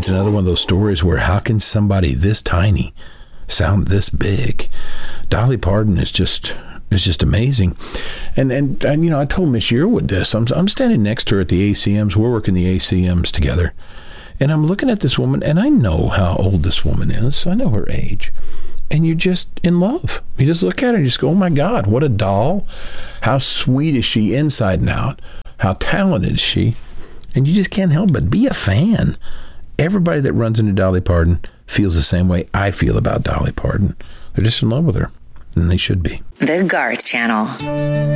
it's another one of those stories where how can somebody this tiny sound this big? Dolly Parton is just amazing. And I told Miss Yearwood this. I'm standing next to her at the ACMs. We're working the ACMs together. And I'm looking at this woman, and I know how old this woman is. I know her age. And you're just in love. You just look at her and just go, oh, my God, what a doll. How sweet is she inside and out? How talented is she? And you just can't help but be a fan. Everybody that runs into Dolly Parton feels the same way I feel about Dolly Parton. They're just in love with her, and they should be. The Garth Channel.